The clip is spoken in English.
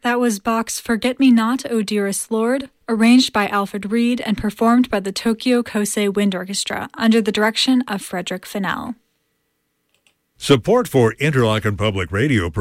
That was Bach's Forget Me Not, O Dearest Lord, arranged by Alfred Reed and performed by the Tokyo Kosei Wind Orchestra under the direction of Frederick Fennell. Support for Interlochen Public Radio